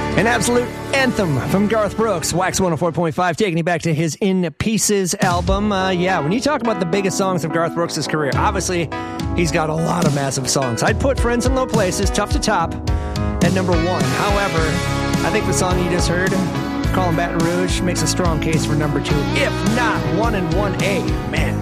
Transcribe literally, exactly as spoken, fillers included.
An absolute anthem from Garth Brooks, Wax one oh four point five, taking you back to his In Pieces album. Uh, yeah, when you talk about the biggest songs of Garth Brooks' career, obviously he's got a lot of massive songs. I'd put Friends in Low Places, Tough to Top, at number one. However, I think the song you just heard, Callin' Baton Rouge, makes a strong case for number two, if not one and one A. Man.